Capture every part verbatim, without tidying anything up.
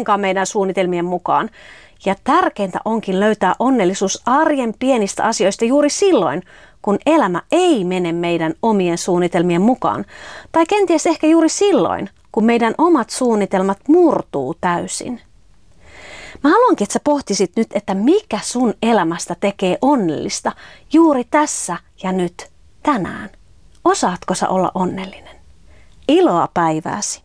ollenkaan meidän suunnitelmien mukaan. Ja tärkeintä onkin löytää onnellisuus arjen pienistä asioista juuri silloin, kun elämä ei mene meidän omien suunnitelmien mukaan. Tai kenties ehkä juuri silloin, kun meidän omat suunnitelmat murtuu täysin. Mä haluankin, että sä pohtisit nyt, että mikä sun elämästä tekee onnellista juuri tässä ja nyt, tänään. Osaatko sä olla onnellinen? Iloa päivääsi!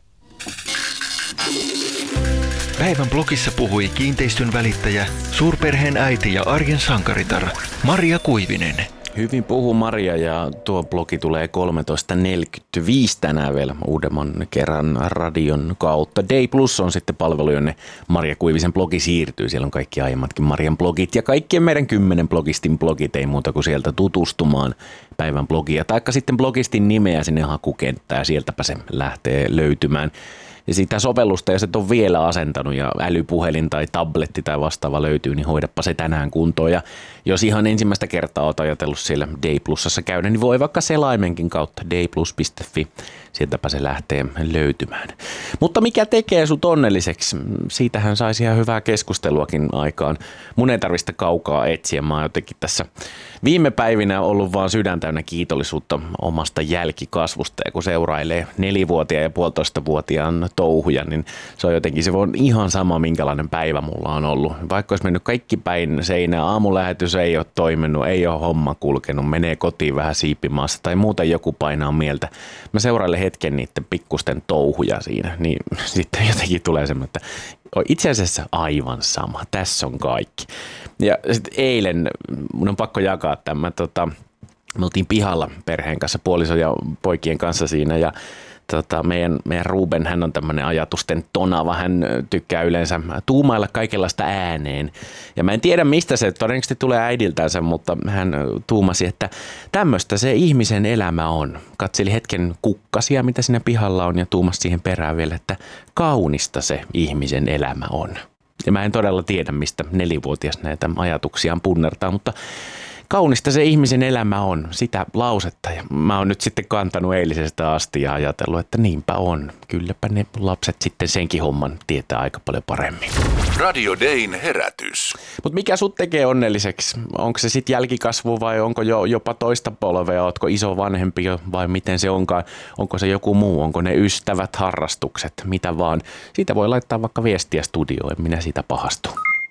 Päivän blogissa puhui kiinteistön välittäjä, suurperheen äiti ja arjen sankaritar Maria Kuivinen. Hyvin puhuu Maria ja tuo blogi tulee kolmetoista neljäkymmentäviisi tänään vielä uudemman kerran radion kautta. Day Plus on sitten palvelu, jonne Maria Kuivisen blogi siirtyy. Siellä on kaikki aiemmatkin Marian blogit ja kaikkien meidän kymmenen blogistin blogit. Ei muuta kuin sieltä tutustumaan päivän blogia. Taikka sitten blogistin nimeä sinne hakukenttään ja sieltäpä se lähtee löytymään. Ja sitä sovellusta, jos et ole vielä asentanut ja älypuhelin tai tabletti tai vastaava löytyy, niin hoidappa se tänään kuntoon. Ja jos ihan ensimmäistä kertaa olet ajatellut siellä Day Plusassa käydä, niin voi vaikka selaimenkin kautta dayplus piste fi. Sieltäpä se lähtee löytymään. Mutta mikä tekee sut onnelliseksi? Siitähän saisi ihan hyvää keskusteluakin aikaan. Mun ei tarvitse kaukaa etsiä. Mä oon jotenkin tässä viime päivinä ollut vaan sydän täynnä kiitollisuutta omasta jälkikasvusta. Ja kun seurailee nelivuotiaan ja puolitoistavuotiaan touhuja, niin se on jotenkin se on ihan sama, minkälainen päivä mulla on ollut. Vaikka olisi mennyt kaikki päin seinää, aamulähetys ei ole toiminut, ei ole homma kulkenut, menee kotiin vähän siipimaassa tai muuten joku painaa mieltä. Mä seurailen hetken niiden pikkusten touhuja siinä, niin sitten jotenkin tulee semmoinen, että itse asiassa aivan sama, tässä on kaikki. Ja sitten eilen, mun on pakko jakaa tämä, tota, me oltiin pihalla perheen kanssa, puolison ja poikien kanssa siinä ja Tota, meidän, meidän Ruben, hän on tämmöinen ajatusten tonava, hän tykkää yleensä tuumailla kaikenlaista ääneen. Ja mä en tiedä mistä se todennäköisesti tulee äidiltänsä, mutta hän tuumasi, että tämmöistä se ihmisen elämä on. Katseli hetken kukkasia, mitä siinä pihalla on ja tuumasi siihen perään vielä, että kaunista se ihmisen elämä on. Ja mä en todella tiedä, mistä nelivuotias näitä ajatuksiaan punnertaa, mutta kaunista se ihmisen elämä on, sitä lausetta. Ja mä oon nyt sitten kantanut eilisestä asti ja ajatellut, että niinpä on. Kylläpä ne lapset sitten senkin homman tietää aika paljon paremmin. Radio Dayn herätys. Mutta mikä sut tekee onnelliseksi? Onko se sitten jälkikasvu vai onko jo, jopa toista polvea? Ootko iso vanhempi jo vai miten se onkaan? Onko se joku muu? Onko ne ystävät, harrastukset, mitä vaan? Siitä voi laittaa vaikka viestiä studioon, en minä siitä pahastu.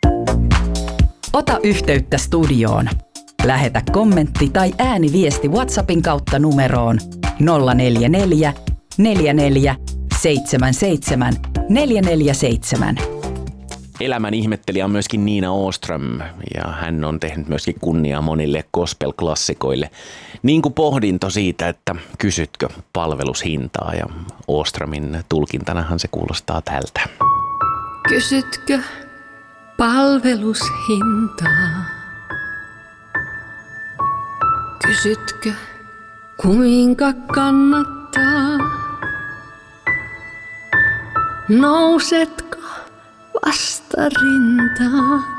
Ota yhteyttä studioon. Lähetä kommentti tai ääniviesti WhatsAppin kautta numeroon nolla neljä neljä, neljä neljä, seitsemän seitsemän, neljä neljä seitsemän. Elämän ihmettelijä on myöskin Nina Åström ja hän on tehnyt myöskin kunniaa monille gospel-klassikoille. Niin kuin pohdinto siitä, että kysytkö palvelushintaa ja Åströmin tulkintanahan se kuulostaa tältä. Kysytkö palvelushintaa? Kysytkö, kuinka kannattaa? Nousetko vastarintaan?